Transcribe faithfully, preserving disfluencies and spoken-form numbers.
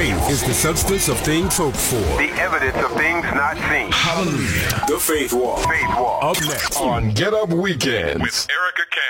Faith is the substance of things hoped for. The evidence of things not seen. Hallelujah. The Faith Walk. Faith Walk. Up next on Get Up Weekends with Erica Campbell.